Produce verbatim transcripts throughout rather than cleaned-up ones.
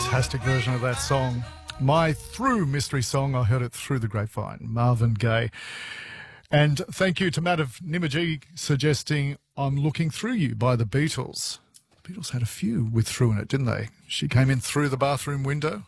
fantastic version of that song. My Through mystery song. I heard it through the grapevine. Marvin Gaye. And thank you to Matt of Nymagee suggesting I'm Looking Through You by the Beatles. The Beatles had a few with Through in it, didn't they? She came in through the bathroom window.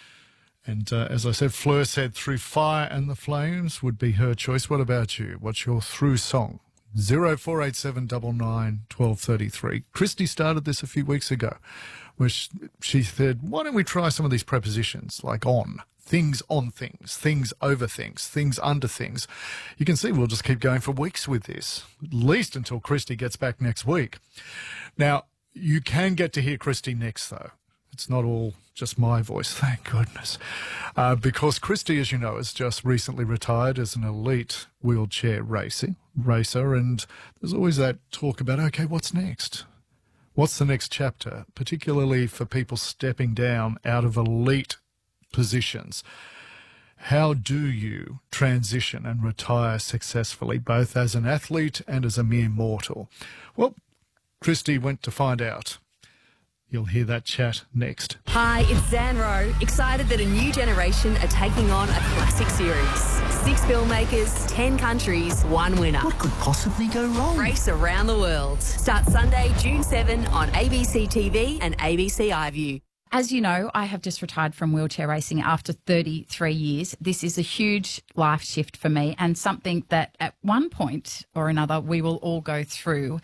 And uh, as I said, Fleur said Through Fire and the Flames would be her choice. What about you? What's your Through song? zero four eight seven nine nine one two three three. Christy started this a few weeks ago, where she, she said, why don't we try some of these prepositions, like on, things on things, things over things, things under things. You can see we'll just keep going for weeks with this, at least until Christy gets back next week. Now, you can get to hear Christy next, though. It's not all just my voice, thank goodness. Uh, because Christy, as you know, has just recently retired as an elite wheelchair racing, racer, and there's always that talk about, okay, what's next? What's the next chapter, particularly for people stepping down out of elite positions? How do you transition and retire successfully, both as an athlete and as a mere mortal? Well, Christy went to find out. You'll hear that chat next. Hi, it's Zan Rowe. Excited that a new generation are taking on a classic series. Six filmmakers, ten countries, one winner. What could possibly go wrong? Race around the world. Start Sunday, June seventh on A B C T V and A B C iView. As you know, I have just retired from wheelchair racing after thirty-three years. This is a huge life shift for me and something that at one point or another we will all go through.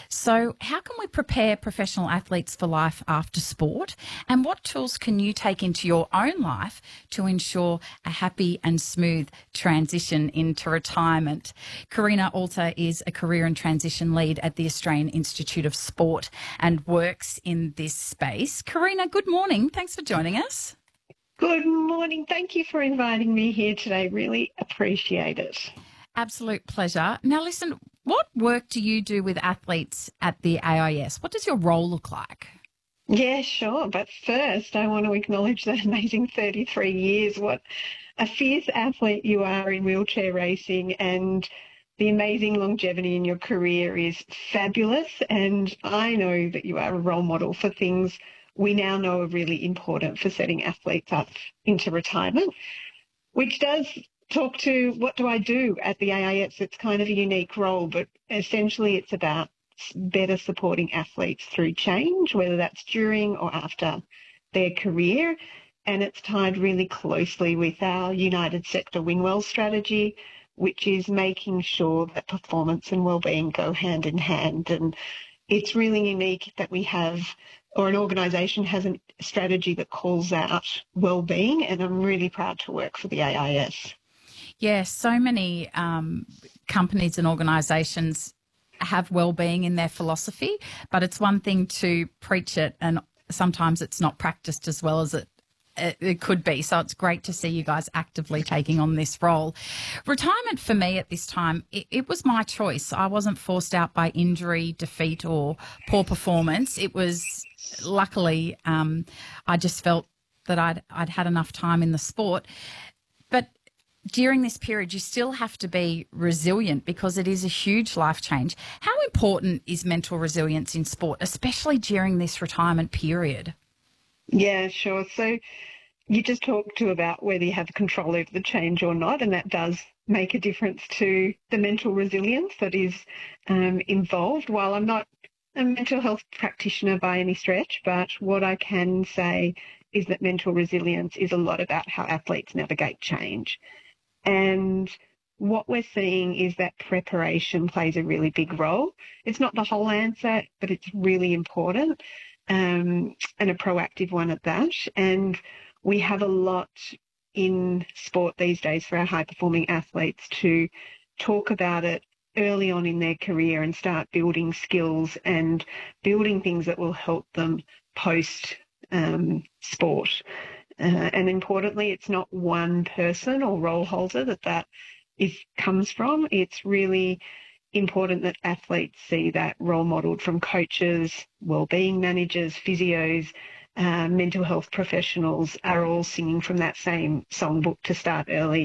So how can we prepare professional athletes for life after sport? And what tools can you take into your own life to ensure a happy and smooth transition into retirement? Karina Alter is a career and transition lead at the Australian Institute of Sport and works in this space. Karina, good morning. Morning. Thanks for joining us. Good morning. Thank you for inviting me here today. Really appreciate it. Absolute pleasure. Now, listen, what work do you do with athletes at the A I S? What does your role look like? Yeah, sure. But first, I want to acknowledge that amazing thirty-three years. What a fierce athlete you are in wheelchair racing, and the amazing longevity in your career is fabulous. And I know that you are a role model for things we now know are really important for setting athletes up into retirement, which does talk to what do I do at the A I S. It's kind of a unique role, but essentially it's about better supporting athletes through change, whether that's during or after their career. And it's tied really closely with our United Sector Wingwell strategy, which is making sure that performance and wellbeing go hand in hand. And it's really unique that we have, or an organisation has a strategy that calls out wellbeing, and I'm really proud to work for the A I S. Yes, so many um, companies and organisations have wellbeing in their philosophy, but it's one thing to preach it and sometimes it's not practiced as well as it It, it could be. So it's great to see you guys actively taking on this role. Retirement for me at this time, it, it was my choice. I wasn't forced out by injury, defeat or poor performance. It was luckily um, I just felt that I'd, I'd had enough time in the sport. But during this period, you still have to be resilient because it is a huge life change. How important is mental resilience in sport, especially during this retirement period? Yeah, sure. So you just talked to about whether you have control over the change or not, and that does make a difference to the mental resilience that is um, involved. While I'm not a mental health practitioner by any stretch, but what I can say is that mental resilience is a lot about how athletes navigate change. And what we're seeing is that preparation plays a really big role. It's not the whole answer, but it's really important. Um, and a proactive one at that. And we have a lot in sport these days for our high-performing athletes to talk about it early on in their career and start building skills and building things that will help them post um, sport. Uh, and importantly, it's not one person or role holder that that is, comes from. It's really important that athletes see that role modelled from coaches, wellbeing managers, physios, uh, mental health professionals are all singing from that same songbook to start early.